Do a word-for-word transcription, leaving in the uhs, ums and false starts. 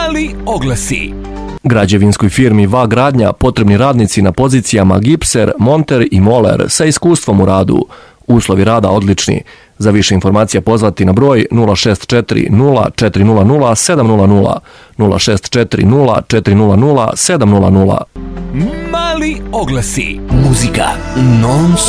Mali oglasi. Građevinskoj firmi Va Gradnja potrebni radnici na pozicijama gipser, monter i moler sa iskustvom u radu. Uslovi rada odlični. Za više informacija pozvati na broj nula šest četiri nula četiri nula nula sedam nula nula, nula šest četiri nula četiri nula nula sedam nula nula. Mali oglasi. Muzika non